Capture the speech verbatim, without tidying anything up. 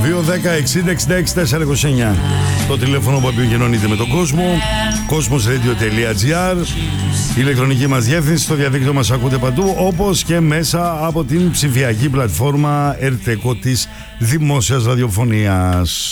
δύο δέκα εξήντα εξήντα έξι τετρακόσια είκοσι εννιά. Το τηλέφωνο που επικοινωνείτε με τον κόσμο. Cosmos Radio.gr. Η ηλεκτρονική μας διεύθυνση. Στο διαδίκτυο μας ακούτε παντού, όπως και μέσα από την ψηφιακή πλατφόρμα Ερτεκό της Δημόσιας Ραδιοφωνίας.